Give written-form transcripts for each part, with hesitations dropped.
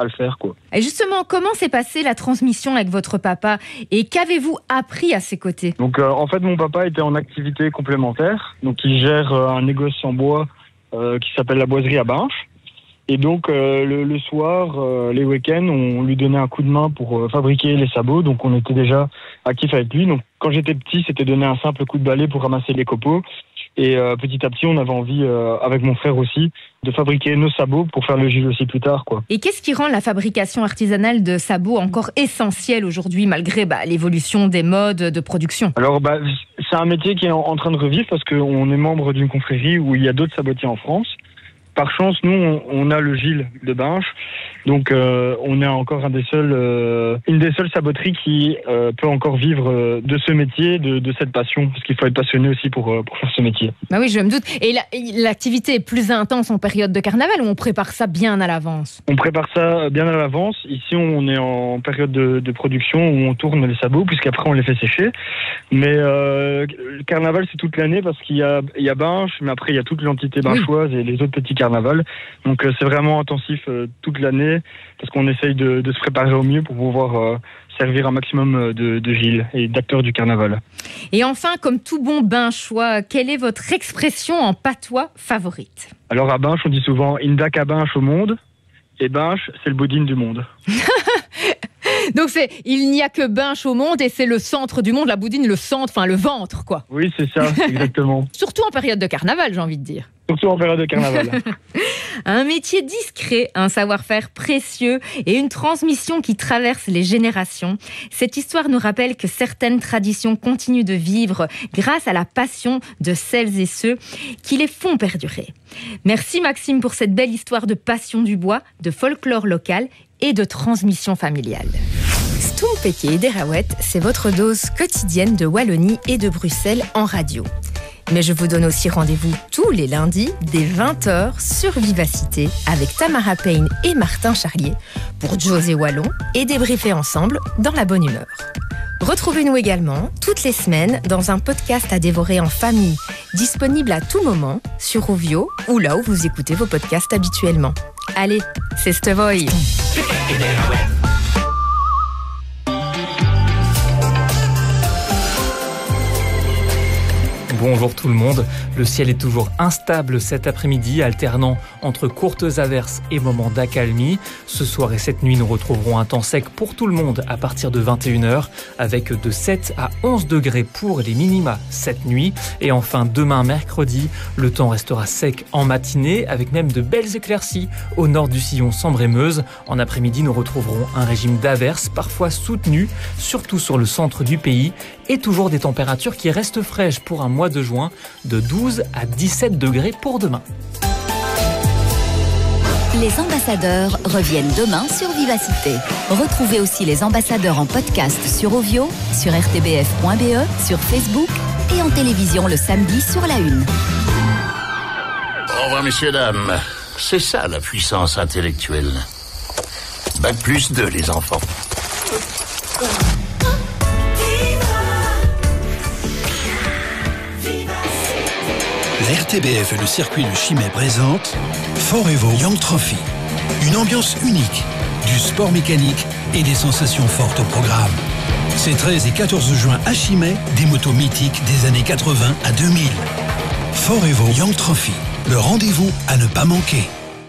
à le faire, quoi. Et justement, comment s'est passée la transmission avec votre papa et qu'avez-vous appris à ses côtés? Donc en fait, mon papa était en activité complémentaire, donc il gère un négoce en bois qui s'appelle la boiserie à Binche. Et donc le soir, les week-ends, on lui donnait un coup de main pour fabriquer les sabots. Donc on était déjà actifs avec lui. Donc quand j'étais petit, c'était donner un simple coup de balai pour ramasser les copeaux. Et petit à petit, on avait envie, avec mon frère aussi, de fabriquer nos sabots pour faire le Gilles aussi plus tard, quoi. Et qu'est-ce qui rend la fabrication artisanale de sabots encore essentielle aujourd'hui, malgré l'évolution des modes de production? Alors, c'est un métier qui est en train de revivre parce qu'on est membre d'une confrérie où il y a d'autres sabotiers en France. Par chance, nous, on a le Gilles de Binche. Donc, on est encore une des seules saboteries qui peut encore vivre de ce métier, de cette passion. Parce qu'il faut être passionné aussi pour faire ce métier. Bah oui, je me doute. Et l'activité est plus intense en période de carnaval ou on prépare ça bien à l'avance? On prépare ça bien à l'avance. Ici, on est en période de production où on tourne les sabots, puisqu'après, on les fait sécher. Mais le carnaval, c'est toute l'année parce qu'il y a Binche, mais après, il y a toute l'entité binchoise et les autres petits carnavals. Donc, c'est vraiment intensif toute l'année parce qu'on essaye de se préparer au mieux pour pouvoir servir un maximum de Gilles et d'acteurs du carnaval. Et enfin, comme tout bon binchois, quelle est votre expression en patois favorite? Alors, à Binche, on dit souvent « Indak à Binche au monde ». Et Binche, c'est le boudin du monde. Donc il n'y a que Binche au monde et c'est le centre du monde, la boudine, le centre, enfin le ventre, quoi. Oui, c'est ça, exactement. Surtout en période de carnaval, j'ai envie de dire. Surtout en période de carnaval. Un métier discret, un savoir-faire précieux et une transmission qui traverse les générations. Cette histoire nous rappelle que certaines traditions continuent de vivre grâce à la passion de celles et ceux qui les font perdurer. Merci Maxime pour cette belle histoire de passion du bois, de folklore local et de transmission familiale. Stompeke et Derawet, c'est votre dose quotidienne de Wallonie et de Bruxelles en radio. Mais je vous donne aussi rendez-vous tous les lundis dès 20h sur Vivacité avec Tamara Payne et Martin Charlier pour José Wallon et débriefer ensemble dans la bonne humeur. Retrouvez-nous également toutes les semaines dans un podcast à dévorer en famille, disponible à tout moment sur Rovio ou là où vous écoutez vos podcasts habituellement. Allez, c'est Stevoy. Bonjour tout le monde, le ciel est toujours instable cet après-midi, alternant entre courtes averses et moments d'accalmie. Ce soir et cette nuit, nous retrouverons un temps sec pour tout le monde à partir de 21h, avec de 7 à 11 degrés pour les minima cette nuit. Et enfin, demain mercredi, le temps restera sec en matinée, avec même de belles éclaircies au nord du sillon Sambre-et-Meuse. En après-midi, nous retrouverons un régime d'averses, parfois soutenu, surtout sur le centre du pays, et toujours des températures qui restent fraîches pour un mois de juin, de 12 à 17 degrés pour demain. Les ambassadeurs reviennent demain sur Vivacité. Retrouvez aussi les ambassadeurs en podcast sur Ovio, sur rtbf.be, sur Facebook et en télévision le samedi sur la 1. Au revoir messieurs, dames. C'est ça la puissance intellectuelle. Bac plus 2 les enfants. La RTBF et le circuit de Chimay présentent Forevo Young Trophy. Une ambiance unique, du sport mécanique et des sensations fortes au programme. Ces 13 et 14 juin à Chimay, des motos mythiques des années 80 à 2000. Forevo Young Trophy, le rendez-vous à ne pas manquer.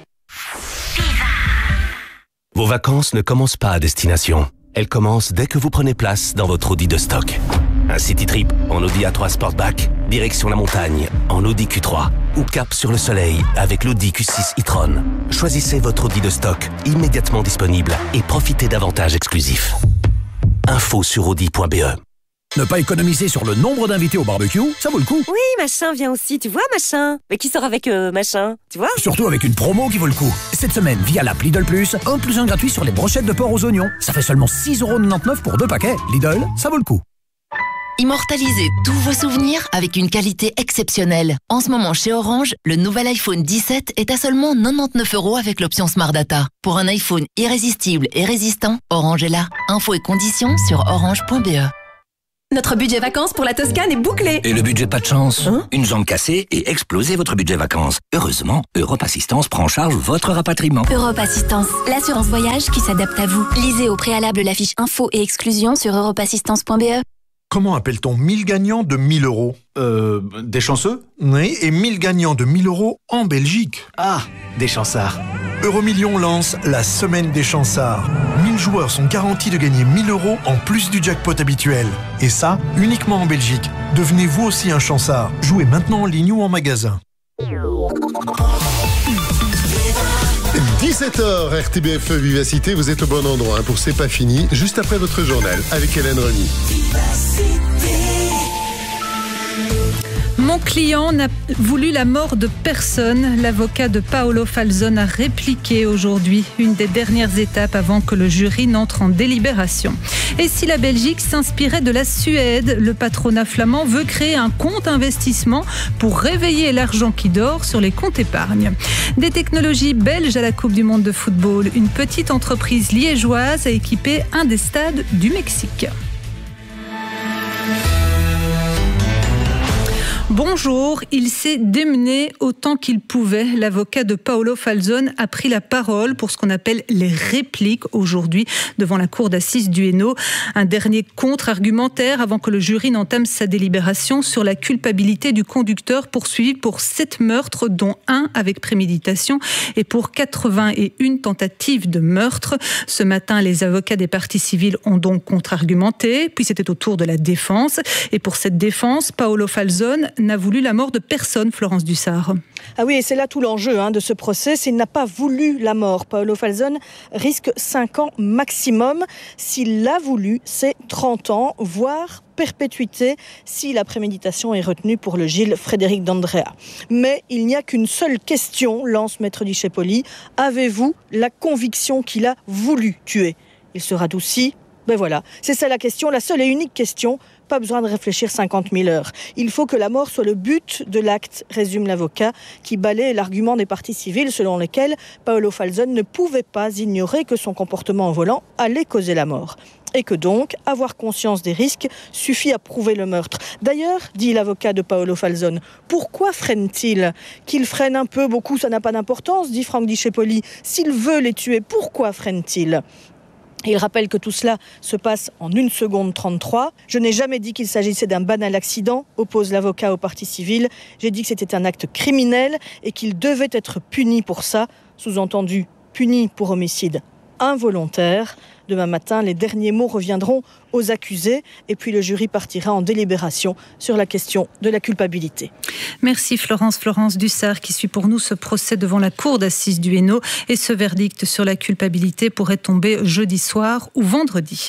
Vos vacances ne commencent pas à destination. Elles commencent dès que vous prenez place dans votre Audi de stock. Un city trip en Audi A3 Sportback, direction la montagne en Audi Q3 ou cap sur le soleil avec l'Audi Q6 e-tron. Choisissez votre Audi de stock immédiatement disponible et profitez d'avantages exclusifs. Info sur audi.be. Ne pas économiser sur le nombre d'invités au barbecue, ça vaut le coup. Oui, machin vient aussi, tu vois, machin. Mais qui sort avec machin, tu vois? Surtout avec une promo qui vaut le coup. Cette semaine, via l'app Lidl Plus, 1 + 1 gratuit sur les brochettes de porc aux oignons. Ça fait seulement 6,99 € pour 2 paquets. Lidl, ça vaut le coup. Immortalisez tous vos souvenirs avec une qualité exceptionnelle. En ce moment, chez Orange, le nouvel iPhone 17 est à seulement 99 € avec l'option Smart Data. Pour un iPhone irrésistible et résistant, Orange est là. Infos et conditions sur orange.be. Notre budget vacances pour la Toscane est bouclé. Et le budget pas de chance? Une jambe cassée et explosez votre budget vacances. Heureusement, Europe Assistance prend en charge votre rapatriement. Europe Assistance, l'assurance voyage qui s'adapte à vous. Lisez au préalable la fiche info et exclusion sur europeassistance.be. Comment appelle-t-on 1000 gagnants de 1000 euros? Des chanceux? Oui, et 1000 gagnants de 1000 euros en Belgique. Ah, des chansards. Euromillions lance la semaine des chansards. 1000 joueurs sont garantis de gagner 1000 euros en plus du jackpot habituel. Et ça, uniquement en Belgique. Devenez vous aussi un chansard. Jouez maintenant en ligne ou en magasin. 17h, RTBF Vivacité, vous êtes au bon endroit pour C'est pas fini, juste après votre journal avec Hélène Reny. Mon client n'a voulu la mort de personne. L'avocat de Paolo Falzone a répliqué aujourd'hui, une des dernières étapes avant que le jury n'entre en délibération. Et si la Belgique s'inspirait de la Suède, le patronat flamand veut créer un compte investissement pour réveiller l'argent qui dort sur les comptes épargne. Des technologies belges à la Coupe du monde de football. Une petite entreprise liégeoise a équipé un des stades du Mexique. Bonjour, il s'est démené autant qu'il pouvait. L'avocat de Paolo Falzone a pris la parole pour ce qu'on appelle les répliques aujourd'hui devant la cour d'assises du Hainaut. Un dernier contre-argumentaire avant que le jury n'entame sa délibération sur la culpabilité du conducteur poursuivi pour 7 meurtres, dont 1 avec préméditation, et pour 81 tentatives de meurtre. Ce matin, les avocats des parties civiles ont donc contre-argumenté, puis c'était au tour de la défense. Et pour cette défense, Paolo Falzone n'a voulu la mort de personne, Florence Dussart. Ah oui, et c'est là tout l'enjeu de ce procès. S'il n'a pas voulu la mort, Paolo Falzone risque 5 ans maximum. S'il l'a voulu, c'est 30 ans, voire perpétuité si la préméditation est retenue pour le Gilles Frédéric d'Andrea. Mais il n'y a qu'une seule question, lance Maître Discepoli. Avez-vous la conviction qu'il a voulu tuer? Il se radoucit. Ben voilà, c'est ça la question, la seule et unique question. Pas besoin de réfléchir 50 000 heures. Il faut que la mort soit le but de l'acte, résume l'avocat, qui balaie l'argument des parties civiles selon lesquelles Paolo Falzone ne pouvait pas ignorer que son comportement au volant allait causer la mort. Et que donc, avoir conscience des risques suffit à prouver le meurtre. D'ailleurs, dit l'avocat de Paolo Falzone, pourquoi freine-t-il? Qu'il freine un peu, beaucoup, ça n'a pas d'importance, dit Franck Discepoli. S'il veut les tuer, pourquoi freine-t-il? Il rappelle que tout cela se passe en 1 seconde 33. Je n'ai jamais dit qu'il s'agissait d'un banal accident, oppose l'avocat aux parties civiles. J'ai dit que c'était un acte criminel et qu'il devait être puni pour ça. Sous-entendu, puni pour homicide involontaire. Demain matin, les derniers mots reviendront aux accusés et puis le jury partira en délibération sur la question de la culpabilité. Merci Florence Dussart qui suit pour nous ce procès devant la cour d'assises du Hainaut et ce verdict sur la culpabilité pourrait tomber jeudi soir ou vendredi.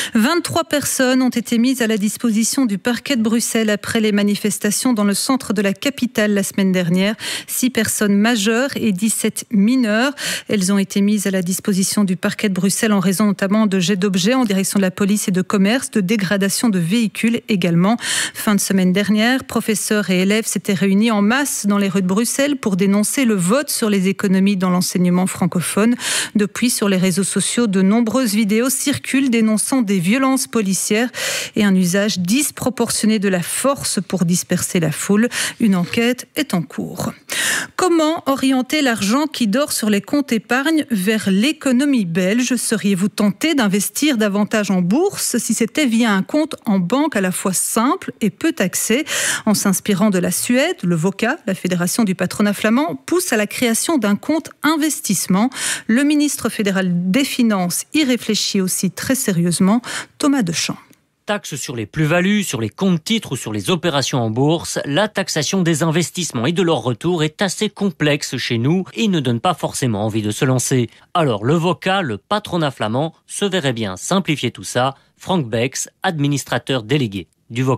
23 personnes ont été mises à la disposition du parquet de Bruxelles après les manifestations dans le centre de la capitale la semaine dernière. 6 personnes majeures et 17 mineurs. Elles ont été mises à la disposition du parquet de Bruxelles en raison notamment de jets d'objets en direction de la police et de commerce, de dégradation de véhicules également. Fin de semaine dernière, professeurs et élèves s'étaient réunis en masse dans les rues de Bruxelles pour dénoncer le vote sur les économies dans l'enseignement francophone. Depuis, sur les réseaux sociaux, de nombreuses vidéos circulent dénonçant des violences policières et un usage disproportionné de la force pour disperser la foule. Une enquête est en cours. Comment orienter l'argent qui dort sur les comptes épargne vers l'économie belge? Seriez-vous tenté d'investir davantage en bourse si c'était via un compte en banque à la fois simple et peu taxé? En s'inspirant de la Suède, le VOCA, la Fédération du patronat flamand, pousse à la création d'un compte investissement. Le ministre fédéral des Finances y réfléchit aussi très sérieusement. Thomas Deschamps. Taxe sur les plus-values, sur les comptes titres ou sur les opérations en bourse, la taxation des investissements et de leur retour est assez complexe chez nous et ne donne pas forcément envie de se lancer. Alors le VOCA, le patronat flamand, se verrait bien simplifier tout ça. Frank Bex, administrateur délégué du VOCA.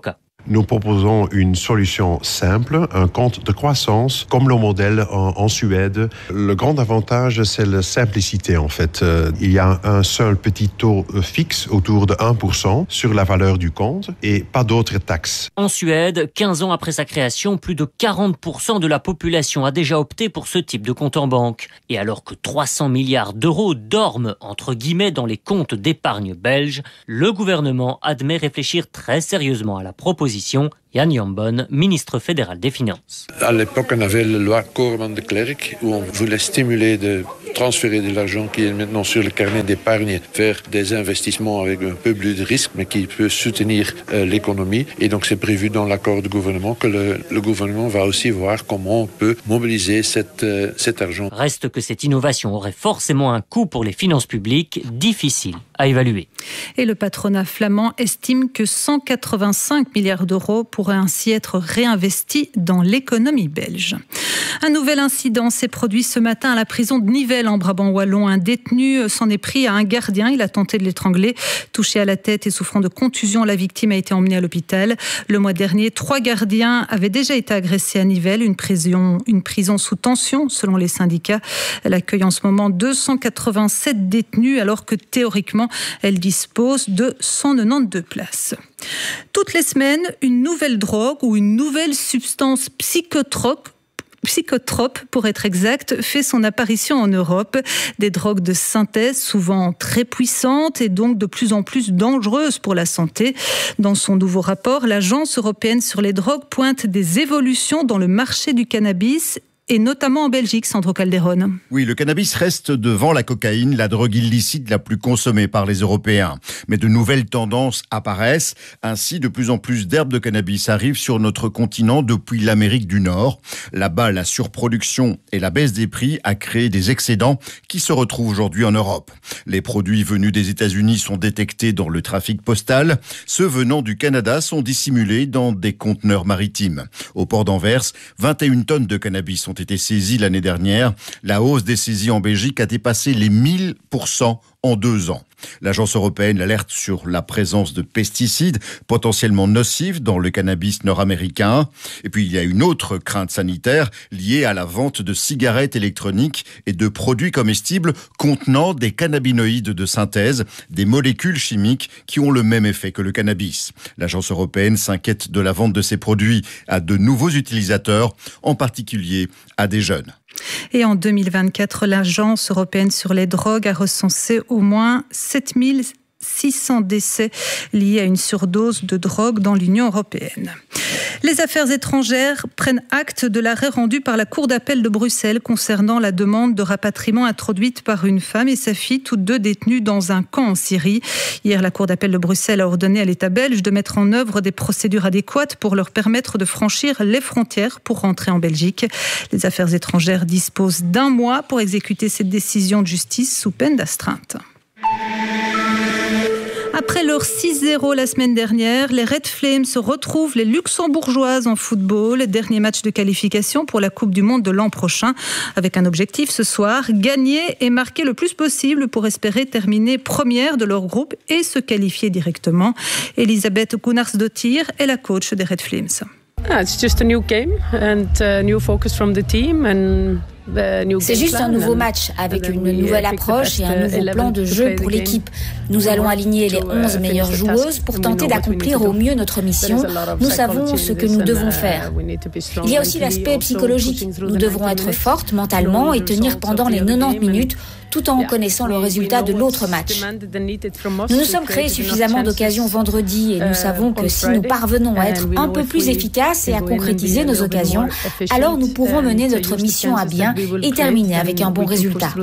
Nous proposons une solution simple, un compte de croissance, comme le modèle en Suède. Le grand avantage, c'est la simplicité en fait. Il y a un seul petit taux fixe autour de 1% sur la valeur du compte et pas d'autres taxes. En Suède, 15 ans après sa création, plus de 40% de la population a déjà opté pour ce type de compte en banque. Et alors que 300 milliards d'euros dorment entre guillemets dans les comptes d'épargne belges, le gouvernement admet réfléchir très sérieusement à la proposition. Jan Jambon, ministre fédéral des Finances. À l'époque, on avait la loi Koorman de Klerk où on voulait stimuler de transférer de l'argent qui est maintenant sur le carnet d'épargne vers des investissements avec un peu plus de risque, mais qui peut soutenir l'économie. Et donc, c'est prévu dans l'accord du gouvernement que le gouvernement va aussi voir comment on peut mobiliser cet argent. Reste que cette innovation aurait forcément un coût pour les finances publiques, difficile à évaluer. Et le patronat flamand estime que 185 milliards d'euros pourraient ainsi être réinvestis dans l'économie belge. Un nouvel incident s'est produit ce matin à la prison de Nivelles en Brabant wallon. Un détenu s'en est pris à un gardien. Il a tenté de l'étrangler. Touché à la tête et souffrant de contusion, la victime a été emmenée à l'hôpital. Le mois dernier, 3 gardiens avaient déjà été agressés à Nivelles. Une prison sous tension, selon les syndicats. Elle accueille en ce moment 287 détenus, alors que théoriquement, elle dispose de 192 places. Toutes les semaines, une nouvelle drogue ou une nouvelle substance psychotrope pour être exact, fait son apparition en Europe. Des drogues de synthèse souvent très puissantes et donc de plus en plus dangereuses pour la santé. Dans son nouveau rapport, l'Agence européenne sur les drogues pointe des évolutions dans le marché du cannabis et notamment en Belgique, Sandro Calderon. Oui, le cannabis reste devant la cocaïne, la drogue illicite la plus consommée par les Européens. Mais de nouvelles tendances apparaissent. Ainsi, de plus en plus d'herbes de cannabis arrivent sur notre continent depuis l'Amérique du Nord. Là-bas, la surproduction et la baisse des prix a créé des excédents qui se retrouvent aujourd'hui en Europe. Les produits venus des États-Unis sont détectés dans le trafic postal. Ceux venant du Canada sont dissimulés dans des conteneurs maritimes. Au port d'Anvers, 21 tonnes de cannabis ont été saisies l'année dernière. La hausse des saisies en Belgique a dépassé les 1000% en 2 ans. L'agence européenne alerte sur la présence de pesticides potentiellement nocifs dans le cannabis nord-américain. Et puis, il y a une autre crainte sanitaire liée à la vente de cigarettes électroniques et de produits comestibles contenant des cannabinoïdes de synthèse, des molécules chimiques qui ont le même effet que le cannabis. L'agence européenne s'inquiète de la vente de ces produits à de nouveaux utilisateurs, en particulier à des jeunes. Et en 2024, l'Agence européenne sur les drogues a recensé au moins 7600 décès liés à une surdose de drogue dans l'Union européenne. Les affaires étrangères prennent acte de l'arrêt rendu par la Cour d'appel de Bruxelles concernant la demande de rapatriement introduite par une femme et sa fille, toutes deux détenues dans un camp en Syrie. Hier, la Cour d'appel de Bruxelles a ordonné à l'État belge de mettre en œuvre des procédures adéquates pour leur permettre de franchir les frontières pour rentrer en Belgique. Les affaires étrangères disposent d'1 mois pour exécuter cette décision de justice sous peine d'astreinte. Après leur 6-0 la semaine dernière, les Red Flames retrouvent les Luxembourgeoises en football. Dernier match de qualification pour la Coupe du Monde de l'an prochain. Avec un objectif ce soir, gagner et marquer le plus possible pour espérer terminer première de leur groupe et se qualifier directement. Elisabeth Gunnarsdottir est la coach des Red Flames. It's just a new game and a new focus from the team and c'est juste un nouveau match avec une nouvelle approche et un nouveau plan de jeu pour l'équipe. Nous allons aligner les 11 meilleures joueuses pour tenter d'accomplir au mieux notre mission. Nous savons ce que nous devons faire. Il y a aussi l'aspect psychologique. Nous devrons être fortes mentalement et tenir pendant les 90 minutes tout en connaissant le résultat de l'autre match. Nous nous sommes créés suffisamment d'occasions vendredi et nous savons que si nous parvenons à être un peu plus efficaces et à concrétiser nos occasions, alors nous pourrons mener notre mission à bien et terminer avec un bon résultat.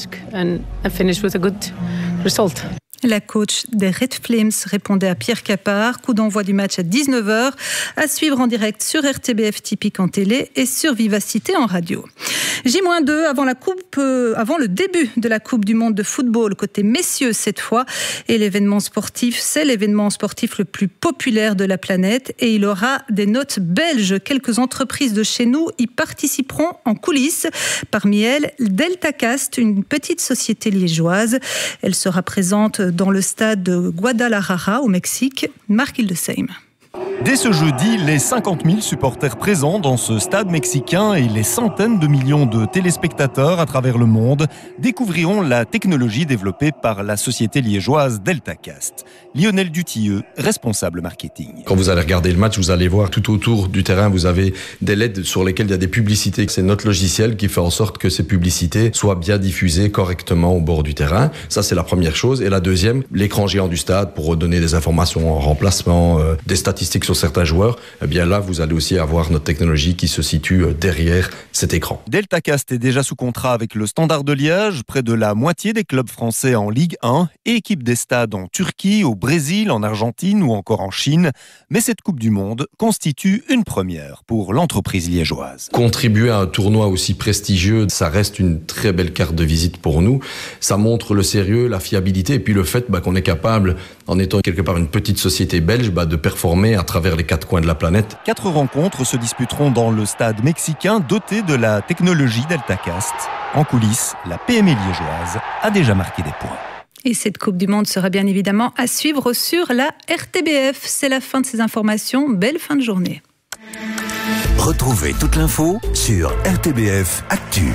La coach des Red Flames répondait à Pierre Capard. Coup d'envoi du match à 19h, à suivre en direct sur RTBF Typique en télé et sur Vivacité en radio. J-2 avant le début de la Coupe du Monde de football, côté messieurs cette fois. Et l'événement sportif, c'est l'événement sportif le plus populaire de la planète et il aura des notes belges. Quelques entreprises de chez nous y participeront en coulisses. Parmi elles, Deltacast, une petite société liégeoise. Elle sera présente dans le stade de Guadalajara au Mexique. Marc Hildesheim. Dès ce jeudi, les 50 000 supporters présents dans ce stade mexicain et les centaines de millions de téléspectateurs à travers le monde découvriront la technologie développée par la société liégeoise Deltacast. Lionel Dutilleux, responsable marketing. Quand vous allez regarder le match, vous allez voir tout autour du terrain, vous avez des LED sur lesquels il y a des publicités. C'est notre logiciel qui fait en sorte que ces publicités soient bien diffusées correctement au bord du terrain. Ça, c'est la première chose. Et la deuxième, l'écran géant du stade pour donner des informations en remplacement, des statistiques sur certains joueurs. Eh bien là, vous allez aussi avoir notre technologie qui se situe derrière cet écran. Deltacast est déjà sous contrat avec le Standard de Liège, près de la moitié des clubs français en Ligue 1 et équipe des stades en Turquie, au Brésil, en Argentine ou encore en Chine. Mais cette Coupe du Monde constitue une première pour l'entreprise liégeoise. Contribuer à un tournoi aussi prestigieux, ça reste une très belle carte de visite pour nous. Ça montre le sérieux, la fiabilité et puis le fait qu'on est capable, en étant quelque part une petite société belge, de performer à travers les 4 coins de la planète. 4 rencontres se disputeront dans le stade mexicain doté de la technologie Deltacast. En coulisses, la PME liégeoise a déjà marqué des points. Et cette Coupe du Monde sera bien évidemment à suivre sur la RTBF. C'est la fin de ces informations. Belle fin de journée. Retrouvez toute l'info sur RTBF Actu.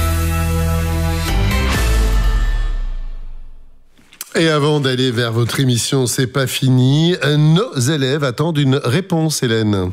Et avant d'aller vers votre émission C'est pas fini, nos élèves attendent une réponse, Hélène.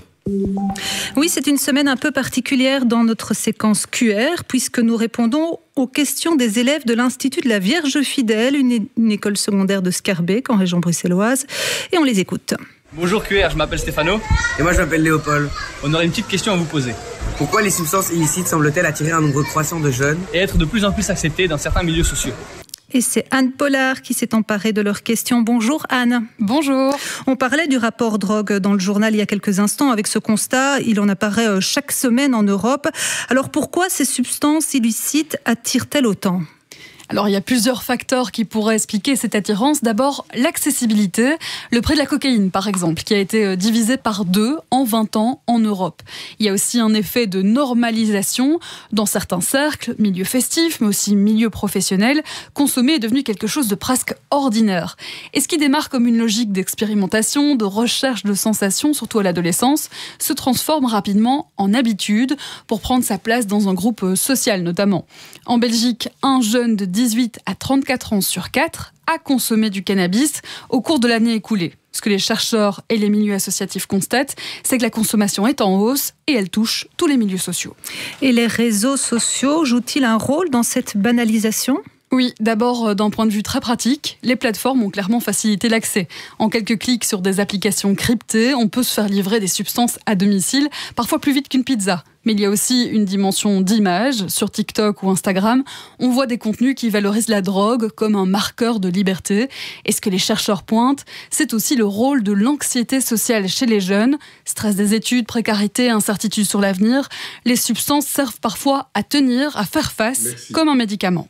Oui, c'est une semaine un peu particulière dans notre séquence QR, puisque nous répondons aux questions des élèves de l'Institut de la Vierge Fidèle, une école secondaire de Scarbeck, en région bruxelloise, et on les écoute. Bonjour QR, je m'appelle Stéphano. Et moi je m'appelle Léopold. On aurait une petite question à vous poser. Pourquoi les substances illicites semblent-elles attirer un nombre croissant de jeunes et être de plus en plus acceptées dans certains milieux sociaux? Et c'est Anne Pollard qui s'est emparée de leurs questions. Bonjour Anne. Bonjour. On parlait du rapport drogue dans le journal il y a quelques instants. Avec ce constat, il en apparaît chaque semaine en Europe. Alors pourquoi ces substances illicites attirent-elles autant ? Alors, il y a plusieurs facteurs qui pourraient expliquer cette attirance. D'abord, l'accessibilité. Le prix de la cocaïne, par exemple, qui a été divisé par 2 en 20 ans en Europe. Il y a aussi un effet de normalisation. Dans certains cercles, milieux festifs, mais aussi milieux professionnels, consommer est devenu quelque chose de presque ordinaire. Et ce qui démarre comme une logique d'expérimentation, de recherche de sensations, surtout à l'adolescence, se transforme rapidement en habitude pour prendre sa place dans un groupe social, notamment. En Belgique, un jeune de 18 à 34 ans sur 4 a consommé du cannabis au cours de l'année écoulée. Ce que les chercheurs et les milieux associatifs constatent, c'est que la consommation est en hausse et elle touche tous les milieux sociaux. Et les réseaux sociaux jouent-ils un rôle dans cette banalisation ? Oui, d'abord d'un point de vue très pratique, les plateformes ont clairement facilité l'accès. En quelques clics sur des applications cryptées, on peut se faire livrer des substances à domicile, parfois plus vite qu'une pizza. Mais il y a aussi une dimension d'image. Sur TikTok ou Instagram, on voit des contenus qui valorisent la drogue comme un marqueur de liberté. Et ce que les chercheurs pointent, c'est aussi le rôle de l'anxiété sociale chez les jeunes. Stress des études, précarité, incertitude sur l'avenir. Les substances servent parfois à tenir, à faire face, comme un médicament.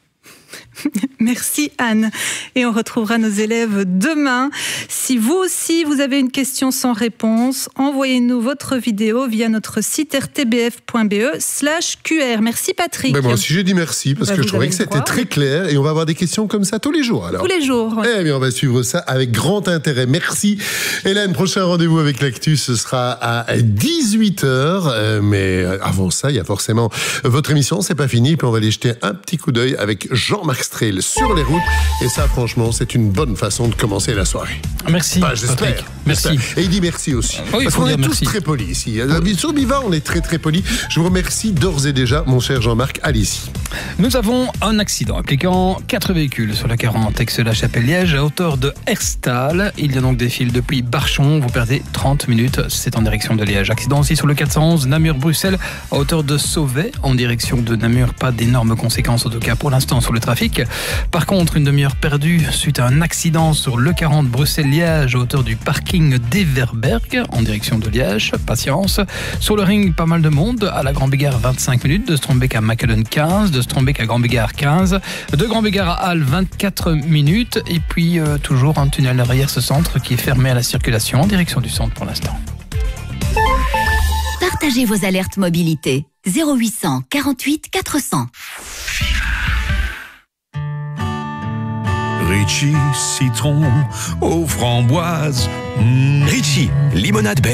Merci Anne. Et on retrouvera nos élèves demain. Si vous aussi, vous avez une question sans réponse, envoyez-nous votre vidéo via notre site rtbf.be/QR. Merci Patrick. Moi aussi j'ai dit merci parce que je trouvais que c'était très clair et on va avoir des questions comme ça tous les jours. Alors. Tous les jours. Ouais. Eh bien on va suivre ça avec grand intérêt. Merci Hélène. Prochain rendez-vous avec l'actu, ce sera à 18h. Mais avant ça, il y a forcément votre émission, c'est pas fini. Puis on va aller jeter un petit coup d'œil avec Jean-Marc Strehl sur les routes. Et ça, franchement, c'est une bonne façon de commencer la soirée. Merci. J'espère. Merci. Et il dit merci aussi. Oui, parce qu'on est tous très polis ici. Sur Biva, on est très très polis. Je vous remercie d'ores et déjà, mon cher Jean-Marc. Allez-y. Nous avons un accident impliquant 4 véhicules sur la 40 Aix-la-Chapelle-Liège à hauteur de Herstal. Il y a donc des fils depuis Barchon. Vous perdez 30 minutes. C'est en direction de Liège. Accident aussi sur le 411 Namur-Bruxelles à hauteur de Sauvet en direction de Namur. Pas d'énormes conséquences en tout cas pour l'instant sur le trafic. Par contre, une demi-heure perdue suite à un accident sur le 40 Bruxelles-Liège à hauteur du parking d'Everberg en direction de Liège. Patience. Sur le ring, pas mal de monde. À la Grand-Bégard, 25 minutes. De Strombeck à Macedon, 15. De Strombeck à Grand-Bégard, 15. De Grand-Bégard à Halle, 24 minutes. Et puis, toujours un tunnel derrière ce centre qui est fermé à la circulation en direction du centre pour l'instant. Partagez vos alertes mobilité. 0800 48 400. Ritchie, citron aux framboises. Ritchie, limonade belge.